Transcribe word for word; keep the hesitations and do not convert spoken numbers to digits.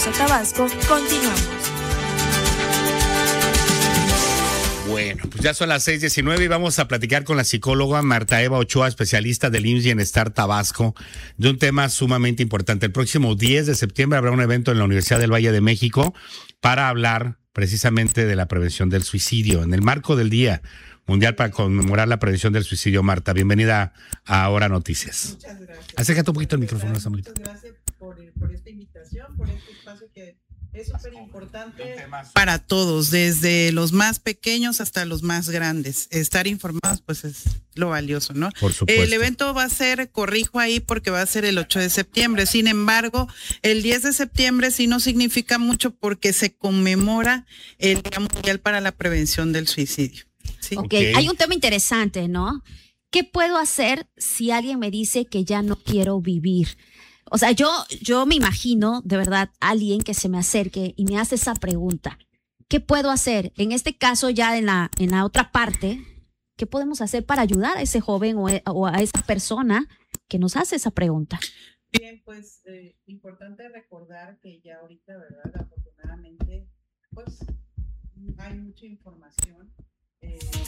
Hermosa, Tabasco. Continuamos. Bueno, pues ya son las seis diecinueve y vamos a platicar con la psicóloga Marta Eva Ochoa, especialista del I M S S Bienestar Tabasco, de un tema sumamente importante. El próximo diez de septiembre habrá un evento en la Universidad del Valle de México para hablar precisamente de la prevención del suicidio, en el marco del Día Mundial para conmemorar la prevención del suicidio. Marta, bienvenida a Ahora Noticias. Muchas gracias. Acércate un poquito el micrófono, Samuel. Muchas gracias por, por esta invitación, por este espacio que es súper importante para todos, desde los más pequeños hasta los más grandes. Estar informados, pues, es lo valioso, ¿no? Por supuesto. El evento va a ser, corrijo ahí, porque va a ser el ocho de septiembre. Sin embargo, el diez de septiembre sí no significa mucho porque se conmemora el Día Mundial para la Prevención del Suicidio. ¿Sí? Okay. ok, hay un tema interesante, ¿no? ¿Qué puedo hacer si alguien me dice que ya no quiero vivir? O sea, yo, yo me imagino, de verdad, alguien que se me acerque y me hace esa pregunta. ¿Qué puedo hacer? En este caso, ya en la, en la otra parte, ¿qué podemos hacer para ayudar a ese joven o, o a esa persona que nos hace esa pregunta? Bien, pues, eh, importante recordar que ya ahorita, ¿verdad? Afortunadamente, pues, hay mucha información. Eh,